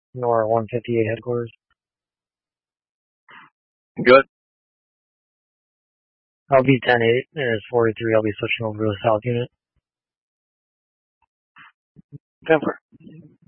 Nor 158 headquarters. Good. I'll be 10-8, and it's 43. I'll be switching over to the south unit. Denver.